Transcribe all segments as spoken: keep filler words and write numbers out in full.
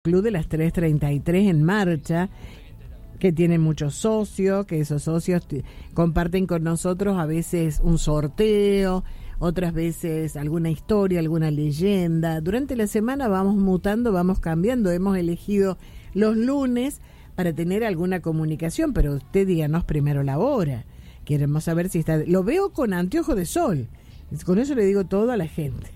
Club de las tres treinta y tres en marcha, que tiene muchos socios, que esos socios t- comparten con nosotros a veces un sorteo, otras veces alguna historia, alguna leyenda. Durante la semana vamos mutando, vamos cambiando. Hemos elegido los lunes para tener alguna comunicación, pero usted díganos primero la hora. Queremos saber si está... Lo veo con anteojo de sol. Con eso le digo todo a la gente.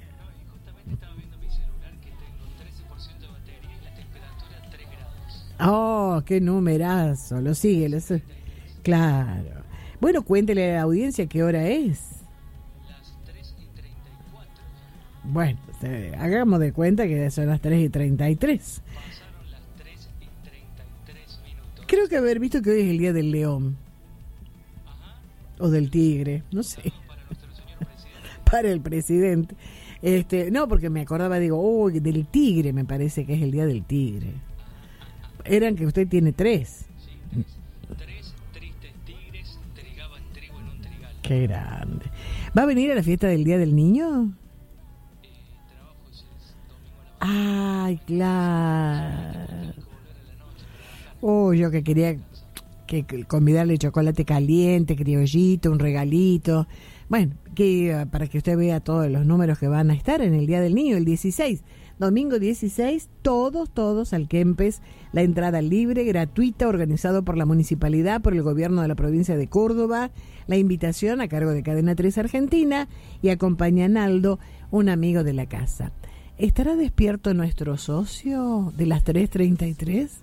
Oh, qué numerazo, lo sigue, lo sigue. Claro. Bueno, cuéntele a la audiencia qué hora es. Las tres y treinta y cuatro. Bueno, eh, hagamos de cuenta que son las tres y treinta y tres. Pasaron las tres y treinta y tres minutos. Creo que haber visto que hoy es el día del león. Ajá. O del tigre, no sé. Para nuestro señor presidente. Para el presidente. Este, no, porque me acordaba, digo, oh, del tigre, me parece que es el día del tigre. Eran que usted tiene tres. Sí, tres. Tres tristes tigres trigaban trigo en un trigal. Qué grande. ¿Va a venir a la fiesta del Día del Niño? Eh, trabajo ese domingo a la Ay, claro. volver a la noche. Oh, yo que quería que, que convidarle chocolate caliente, criollito, un regalito. Bueno, que uh, para que usted vea todos los números que van a estar en el Día del Niño, el dieciséis. Domingo dieciséis, todos, todos al Kempes, la entrada libre, gratuita, organizado por la municipalidad, por el gobierno de la provincia de Córdoba, la invitación a cargo de Cadena tres Argentina y acompaña a Naldo, un amigo de la casa. ¿Estará despierto nuestro socio de las tres treinta y tres?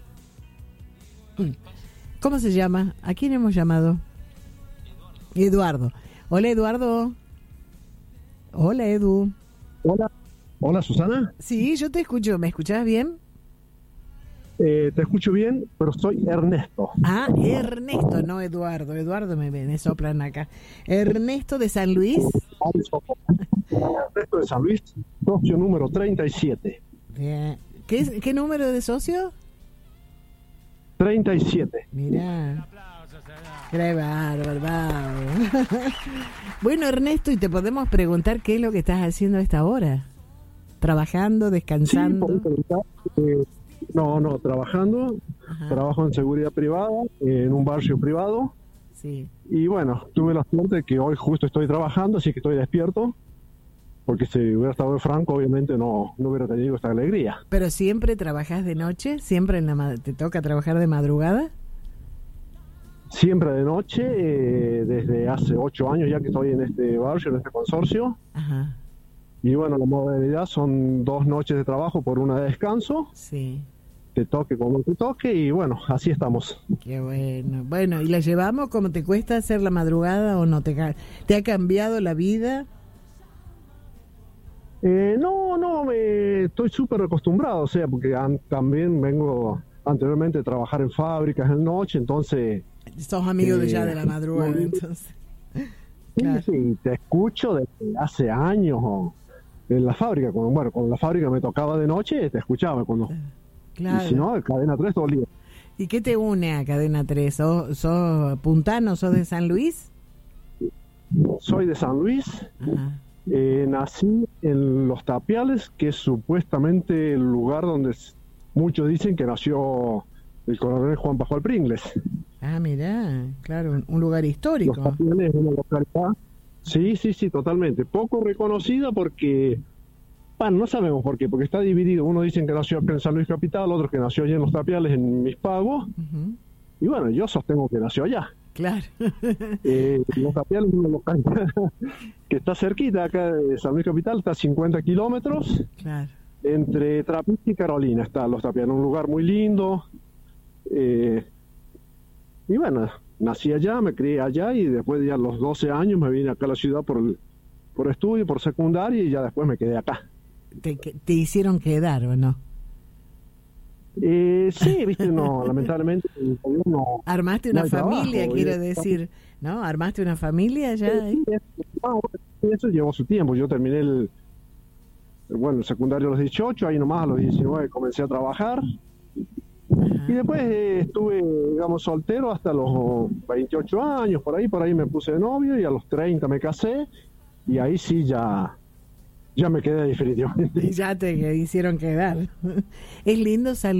¿Cómo se llama? ¿A quién hemos llamado? Eduardo. Hola, Eduardo. Hola, Edu. Hola, hola Susana. Sí, yo te escucho. ¿Me escuchás bien? Eh, te escucho bien, pero soy Ernesto. Ah, Ernesto, no Eduardo. Eduardo me, me soplan acá. Ernesto de San Luis. Ernesto de San Luis, socio número treinta y siete. Bien. ¿Qué, es- ¿Qué número de socio? treinta y siete. Mirá. Qué bárbaro, bárbaro. Bueno, Ernesto, y te podemos preguntar qué es lo que estás haciendo a esta hora. ¿Trabajando, Sí, descansando? por preguntar, eh, no, no, trabajando. Ajá, Trabajo en seguridad privada, eh, en un barrio privado. sí. Y bueno, tuve la suerte de que hoy justo estoy trabajando, así que estoy despierto. Porque si hubiera estado de franco, obviamente no, no hubiera tenido esta alegría. ¿Pero siempre trabajas de noche? ¿Siempre en la ma- te toca trabajar de madrugada? Siempre de noche, eh, desde hace ocho años ya que estoy en este barrio, en este consorcio. Ajá, Y bueno, la modalidad son dos noches de trabajo por una de descanso, sí. te toque como te toque y bueno, así estamos. Qué bueno. Bueno, ¿y la llevamos? ¿Cómo te cuesta hacer la madrugada o no? ¿Te, ca- te ha cambiado la vida? Eh, no, no, me estoy súper acostumbrado, o sea, porque an- también vengo anteriormente a trabajar en fábricas en noche, entonces... Sos amigo de Eh, ya de la madrugada, no, entonces. Sí, Claro. sí, te escucho desde hace años o en la fábrica, cuando, bueno, cuando la fábrica me tocaba de noche, te escuchaba, cuando, Claro. y si no, cadena tres todo el día. ¿Y qué te une a Cadena tres? ¿Sos, sos puntano? ¿Sos de San Luis? Soy de San Luis. Ajá. Eh, nací en Los Tapiales, que es supuestamente el lugar donde s- muchos dicen que nació el coronel Juan Pascual Pringles. Ah, mirá, claro, un, un lugar Los histórico. Tapiales es una localidad, sí, sí, sí, totalmente, poco reconocida porque, bueno, no sabemos por qué, porque está dividido. Uno dicen que nació acá en San Luis Capital, otros que nació allá en Los Tapiales, en Mis Pagos, Ujú, y bueno, yo sostengo que nació allá. claro. Eh, Los Tapiales es una localidad que está cerquita acá de San Luis Capital, está a cincuenta kilómetros. Claro. Entre Trapiche y Carolina está Los Tapiales, un lugar muy lindo. Eh, y bueno, nací allá, me crié allá y después de ya los doce años me vine acá a la ciudad por, el- por estudio, por secundaria y ya después me quedé acá. ¿Te, que- te hicieron quedar o no? Eh, sí, viste, no, lamentablemente el gobierno... Armaste No una hay familia, trabajo, quiero y- decir, ¿no? Armaste una familia ya. ¿eh? Sí, eso, eso llevó su tiempo. Yo terminé el, bueno, el secundario a los dieciocho, ahí nomás a los diecinueve comencé a trabajar. Ajá. Y después eh, estuve, digamos, soltero hasta los veintiocho años, por ahí, por ahí me puse de novio y a los treinta me casé y ahí sí ya ya me quedé definitivamente. Ya te hicieron quedar. Es lindo salir.